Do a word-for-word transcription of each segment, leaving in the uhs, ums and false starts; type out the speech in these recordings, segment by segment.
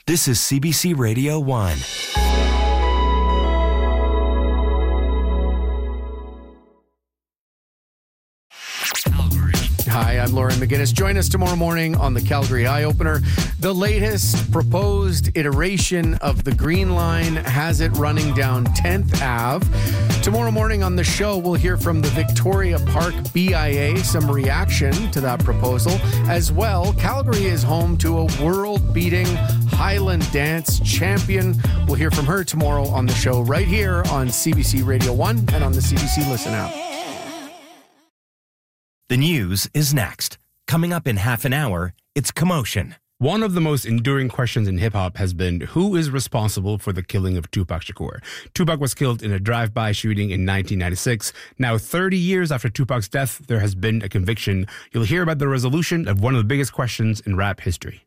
This is C B C Radio one. Hi, I'm Lauren McGinnis. Join us tomorrow morning on the Calgary Eye Opener. The latest proposed iteration of the Green Line has it running down tenth Avenue. Tomorrow morning on the show, we'll hear from the Victoria Park B I A, some reaction to that proposal. As well, Calgary is home to a world-beating Highland dance champion. We'll hear from her tomorrow on the show right here on C B C Radio one and on the C B C Listen app. The news is next. Coming up in half an hour, it's Commotion. One of the most enduring questions in hip-hop has been, who is responsible for the killing of Tupac Shakur? Tupac was killed in a drive-by shooting in nineteen ninety-six. Now, thirty years after Tupac's death, there has been a conviction. You'll hear about the resolution of one of the biggest questions in rap history.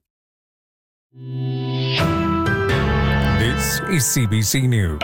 This is C B C News.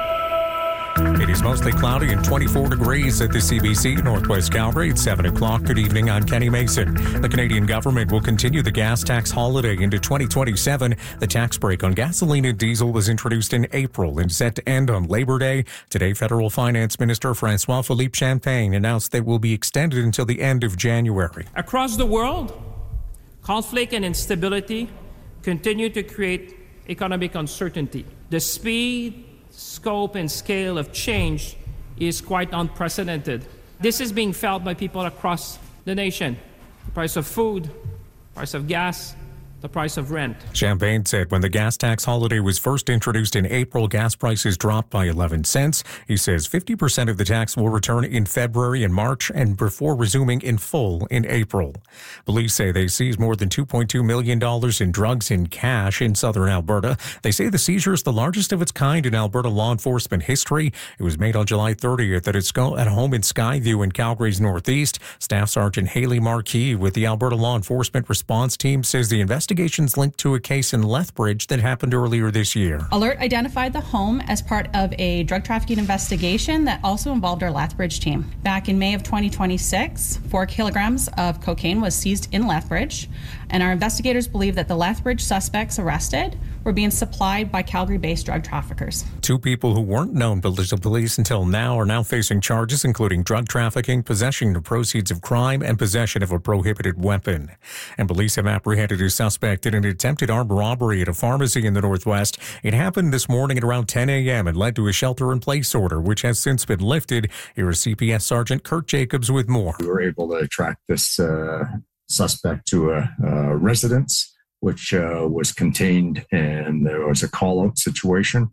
It is mostly cloudy and twenty-four degrees at the C B C Northwest Calgary at seven o'clock. Good evening, I'm Kenny Mason. The Canadian government will continue the gas tax holiday into twenty twenty-seven. The tax break on gasoline and diesel was introduced in April and set to end on Labor Day. Today, Federal Finance Minister François-Philippe Champagne announced that it will be extended until the end of January. Across the world, conflict and instability continue to create economic uncertainty. The speed, scope and scale of change is quite unprecedented. This is being felt by people across the nation. The price of food, price of gas, the price of rent. Champagne said when the gas tax holiday was first introduced in April, gas prices dropped by eleven cents. He says fifty percent of the tax will return in February and March and before resuming in full in April. Police say they seized more than two point two million dollars in drugs in cash in southern Alberta. They say the seizure is the largest of its kind in Alberta law enforcement history. It was made on July thirtieth at its at home in Skyview in Calgary's northeast. Staff Sergeant Haley Marquis with the Alberta Law Enforcement Response Team says the investigation Investigations linked to a case in Lethbridge that happened earlier this year. Alert identified the home as part of a drug trafficking investigation that also involved our Lethbridge team. Back in May of twenty twenty-six, four kilograms of cocaine was seized in Lethbridge, and our investigators believe that the Lethbridge suspects arrested were being supplied by Calgary-based drug traffickers. Two people who weren't known to police until now are now facing charges including drug trafficking, possession of proceeds of crime, and possession of a prohibited weapon. And police have apprehended a suspect in an attempted armed robbery at a pharmacy in the Northwest. It happened this morning at around ten a.m. and led to a shelter-in-place order, which has since been lifted. Here is C P S Sergeant Kurt Jacobs with more. We were able to track this uh, suspect to a, a residence, which uh, was contained, and there was a call-out situation.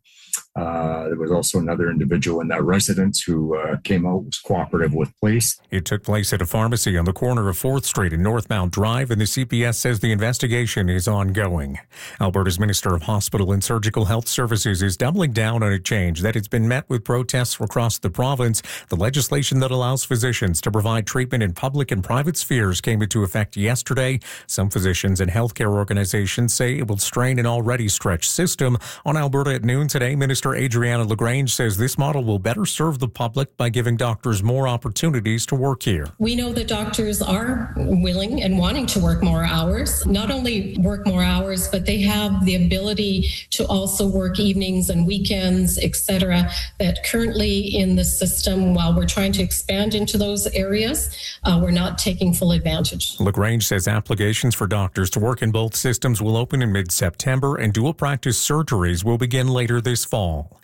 Uh, there was also another individual in that residence who uh, came out, was cooperative with police. It took place at a pharmacy on the corner of fourth Street and Northmount Drive, and the C P S says the investigation is ongoing. Alberta's Minister of Hospital and Surgical Health Services is doubling down on a change that has been met with protests across the province. The legislation that allows physicians to provide treatment in public and private spheres came into effect yesterday. Some physicians and healthcare organizations say it will strain an already stretched system. On Alberta at noon today, Minister Adriana LaGrange says this model will better serve the public by giving doctors more opportunities to work here. We know that doctors are willing and wanting to work more hours, not only work more hours, but they have the ability to also work evenings and weekends, et cetera, that currently in the system, while we're trying to expand into those areas, uh, we're not taking full advantage. LaGrange says applications for doctors to work in both systems will open in mid-September and dual practice surgeries will begin later this fall.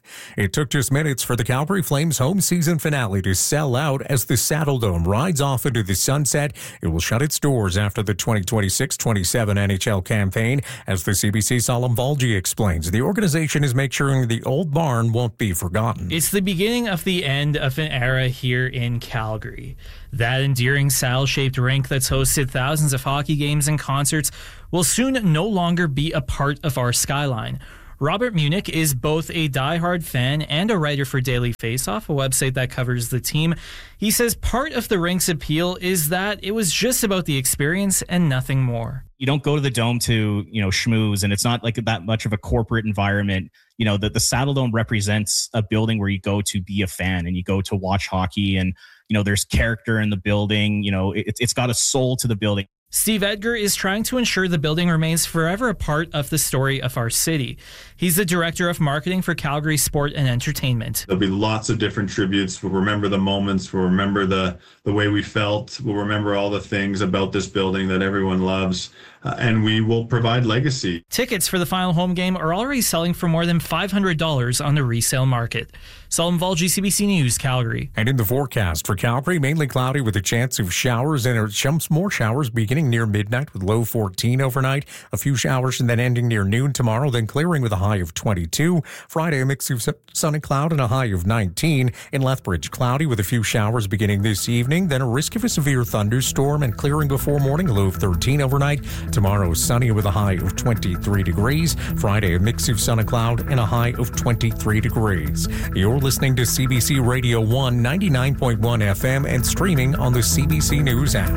It took just minutes for the Calgary Flames home season finale to sell out as the Saddle Dome rides off into the sunset. It will shut its doors after the twenty twenty-six twenty-seven N H L campaign. As the C B C's Salam Valji explains, the organization is making sure the old barn won't be forgotten. It's the beginning of the end of an era here in Calgary. That endearing saddle-shaped rink that's hosted thousands of hockey games and concerts will soon no longer be a part of our skyline. Robert Munich is both a diehard fan and a writer for Daily Faceoff, a website that covers the team. He says part of the rink's appeal is that it was just about the experience and nothing more. You don't go to the Dome to, you know, schmooze, and it's not like that much of a corporate environment. You know, the, the Saddle Dome represents a building where you go to be a fan and you go to watch hockey, and, you know, there's character in the building. You know, it, it's got a soul to the building. Steve Edgar is trying to ensure the building remains forever a part of the story of our city. He's the director of marketing for Calgary Sport and Entertainment. There'll be lots of different tributes. We'll remember the moments. We'll remember the, the way we felt. We'll remember all the things about this building that everyone loves. Uh, and we will provide legacy. Tickets for the final home game are already selling for more than five hundred dollars on the resale market. Solomon Volge, C B C News, Calgary. And in the forecast for Calgary, mainly cloudy with a chance of showers and some more showers beginning near midnight with low fourteen overnight. A few showers and then ending near noon tomorrow, then clearing with a high of twenty-two. Friday, a mix of sun and cloud and a high of nineteen. In Lethbridge, cloudy with a few showers beginning this evening, then a risk of a severe thunderstorm and clearing before morning, a low of thirteen overnight. Tomorrow, sunny with a high of twenty-three degrees. Friday, a mix of sun and cloud and a high of twenty-three degrees. You're listening to C B C Radio one ninety-nine point one F M and streaming on the C B C News app.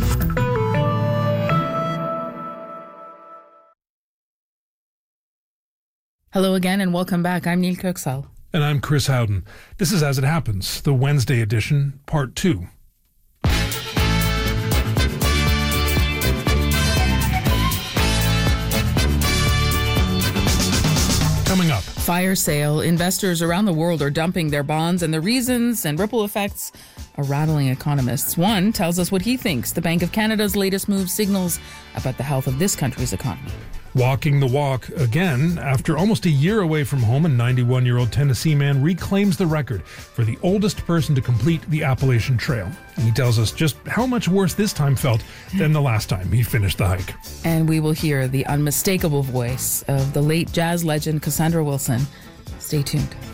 Hello again and welcome back. I'm Neil Kirksall. And I'm Chris Howden. This is As It Happens, the Wednesday edition, part two. Coming up. Fire sale. Investors around the world are dumping their bonds, and the reasons and ripple effects are rattling economists. One tells us what he thinks the Bank of Canada's latest move signals about the health of this country's economy. Walking the walk again. After almost a year away from home, a ninety-one-year-old Tennessee man reclaims the record for the oldest person to complete the Appalachian Trail. And he tells us just how much worse this time felt than the last time he finished the hike. And we will hear the unmistakable voice of the late jazz legend Cassandra Wilson. Stay tuned.